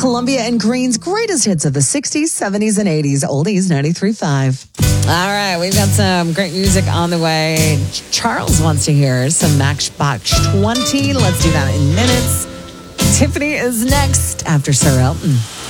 Columbia and Green's greatest hits of the 60s, 70s, and 80s. Oldies 93.3. All right, we've got some great music on the way. Charles wants to hear some Matchbox 20. Let's do that in minutes. Tiffany is next after Sir Elton.